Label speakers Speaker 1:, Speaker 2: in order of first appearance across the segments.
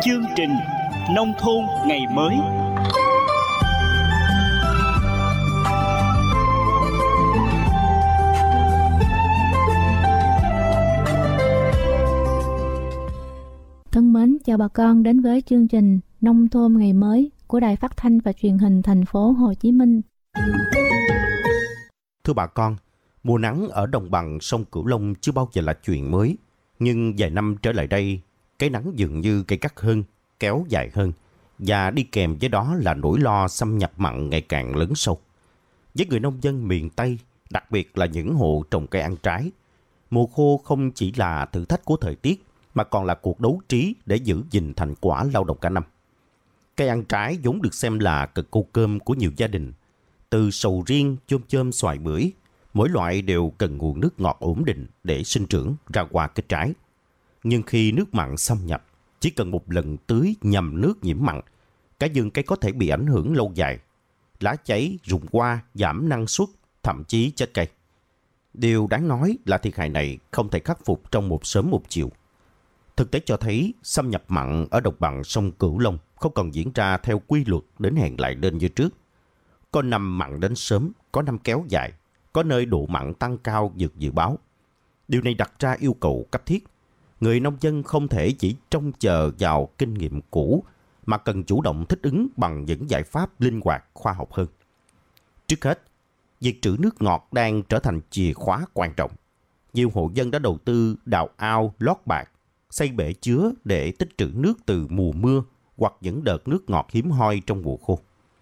Speaker 1: chương trình Nông thôn ngày mới.
Speaker 2: Thân mến, chào bà con đến với chương trình Nông thôn ngày mới của Đài Phát thanh và Truyền hình thành phố Hồ Chí Minh.
Speaker 3: Thưa bà con, mùa nắng ở đồng bằng sông Cửu Long chưa bao giờ là chuyện mới. Nhưng vài năm trở lại đây, cái nắng dường như gay gắt hơn, kéo dài hơn. Và đi kèm với đó là nỗi lo xâm nhập mặn ngày càng lớn sâu. Với người nông dân miền Tây, đặc biệt là những hộ trồng cây ăn trái, mùa khô không chỉ là thử thách của thời tiết, mà còn là cuộc đấu trí để giữ gìn thành quả lao động cả năm. Cây ăn trái vốn được xem là cần câu cơm của nhiều gia đình. Từ sầu riêng, chôm chôm, xoài bưởi, mỗi loại đều cần nguồn nước ngọt ổn định để sinh trưởng ra hoa kết trái. Nhưng khi nước mặn xâm nhập, chỉ cần một lần tưới nhầm nước nhiễm mặn, cả vườn cây có thể bị ảnh hưởng lâu dài. Lá cháy, rụng hoa, giảm năng suất, thậm chí chết cây. Điều đáng nói là thiệt hại này không thể khắc phục trong một sớm một chiều. Thực tế cho thấy xâm nhập mặn ở đồng bằng sông Cửu Long không còn diễn ra theo quy luật đến hẹn lại lên như trước. Có năm mặn đến sớm, có năm kéo dài, có nơi độ mặn tăng cao vượt dự báo. Điều này đặt ra yêu cầu cấp thiết. Người nông dân không thể chỉ trông chờ vào kinh nghiệm cũ, mà cần chủ động thích ứng bằng những giải pháp linh hoạt, khoa học hơn. Trước hết, việc trữ nước ngọt đang trở thành chìa khóa quan trọng. Nhiều hộ dân đã đầu tư đào ao, lót bạt, xây bể chứa để tích trữ nước từ mùa mưa hoặc những đợt nước ngọt hiếm hoi trong mùa khô.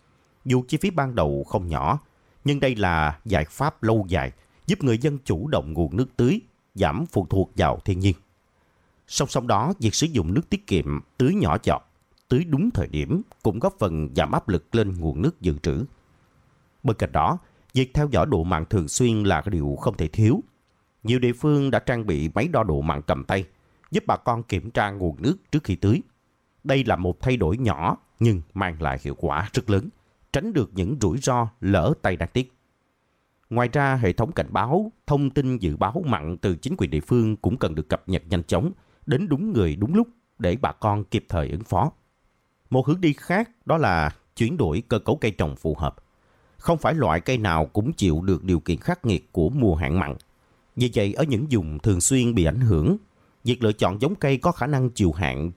Speaker 3: Dù chi phí ban đầu không nhỏ, nhưng đây là giải pháp lâu dài giúp người dân chủ động nguồn nước tưới, giảm phụ thuộc vào thiên nhiên. Song song đó, việc sử dụng nước tiết kiệm, tưới nhỏ giọt, tưới đúng thời điểm cũng góp phần giảm áp lực lên nguồn nước dự trữ. Bên cạnh đó, việc theo dõi độ mặn thường xuyên là điều không thể thiếu. Nhiều địa phương đã trang bị máy đo độ mặn cầm tay, giúp bà con kiểm tra nguồn nước trước khi tưới. Đây là một thay đổi nhỏ nhưng mang lại hiệu quả rất lớn, tránh được những rủi ro lỡ tay đáng tiếc. Ngoài ra, hệ thống cảnh báo, thông tin dự báo mặn từ chính quyền địa phương cũng cần được cập nhật nhanh chóng, đến đúng người đúng lúc để bà con kịp thời ứng phó. Một hướng đi khác đó là chuyển đổi cơ cấu cây trồng phù hợp. Không phải loại cây nào cũng chịu được điều kiện khắc nghiệt của mùa hạn mặn. Vì vậy, ở những vùng thường xuyên bị ảnh hưởng, việc lựa chọn giống cây có khả năng chịu hạn